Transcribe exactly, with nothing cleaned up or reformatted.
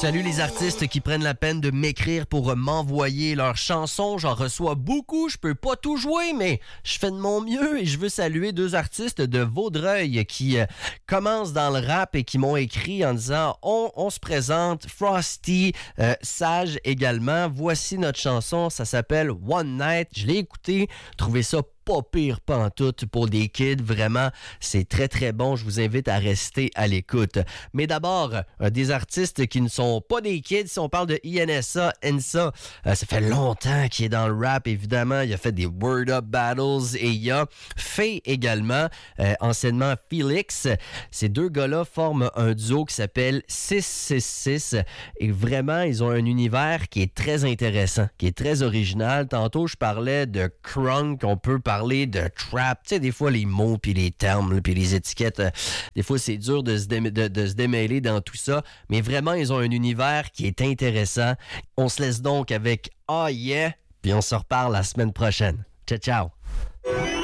salue les artistes qui prennent la peine de m'écrire pour m'envoyer leurs chansons. J'en reçois beaucoup, je peux pas tout jouer, mais je fais de mon mieux et je veux saluer deux artistes de Vaudreuil qui euh, commencent dans le rap et qui m'ont écrit en disant on, on se présente, Frosty, euh, Sage également. Voici notre chanson, ça s'appelle One Night. Je l'ai écouté, trouvé ça pas pire pantoute pour des kids. Vraiment, c'est très, très bon. Je vous invite à rester à l'écoute. Mais d'abord, euh, des artistes qui ne sont pas des kids. Si on parle de I N S A, Ensa, euh, ça fait longtemps qu'il est dans le rap, évidemment. Il a fait des Word Up Battles et il y a Faye également, euh, anciennement Felix. Ces deux gars-là forment un duo qui s'appelle six six six et vraiment, ils ont un univers qui est très intéressant, qui est très original. Tantôt, je parlais de crunk, on peut parler parler de trap, tu sais, des fois les mots puis les termes puis les étiquettes, euh, des fois c'est dur de se, dé- de, de se démêler dans tout ça, mais vraiment ils ont un univers qui est intéressant. On se laisse donc avec Ah Yeah, puis on se reparle la semaine prochaine. Ciao ciao.